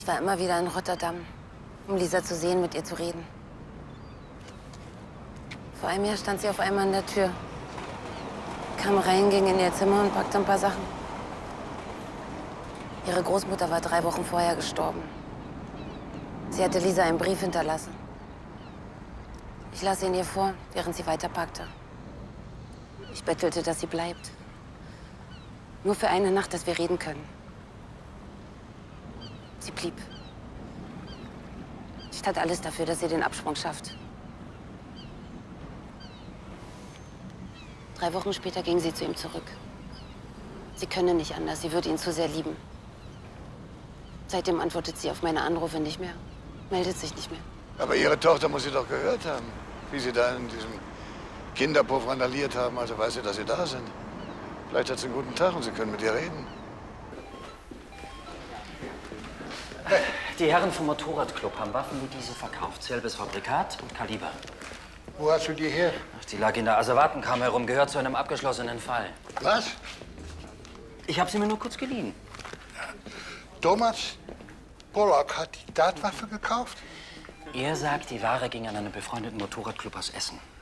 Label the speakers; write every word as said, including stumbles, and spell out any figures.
Speaker 1: Ich war immer wieder in Rotterdam, um Lisa zu sehen, mit ihr zu reden. Vor einem Jahr stand sie auf einmal an der Tür. Kam rein, ging in ihr Zimmer und packte ein paar Sachen. Ihre Großmutter war drei Wochen vorher gestorben. Sie hatte Lisa einen Brief hinterlassen. Ich las ihn ihr vor, während sie weiterpackte. Ich bettelte, dass sie bleibt. Nur für eine Nacht, dass wir reden können. Sie blieb. Ich tat alles dafür, dass sie den Absprung schafft. Drei Wochen später ging sie zu ihm zurück. Sie könne nicht anders, sie würde ihn zu sehr lieben. Seitdem antwortet sie auf meine Anrufe nicht mehr, meldet sich nicht mehr.
Speaker 2: Aber Ihre Tochter muss Sie doch gehört haben, wie Sie da in diesem Kinderpuff randaliert haben. Also weiß sie, dass Sie da sind. Vielleicht hat sie einen guten Tag und Sie können mit ihr reden.
Speaker 3: Die Herren vom Motorradclub haben Waffen wie diese verkauft. Selbes Fabrikat und Kaliber.
Speaker 2: Wo hast du die her?
Speaker 3: Ach, die lag in der Asservatenkammer herum, gehört zu einem abgeschlossenen Fall.
Speaker 2: Was?
Speaker 3: Ich habe sie mir nur kurz geliehen.
Speaker 4: Thomas Pollock hat die Tatwaffe gekauft?
Speaker 3: Er sagt, die Ware ging an einen befreundeten Motorradclub aus Essen.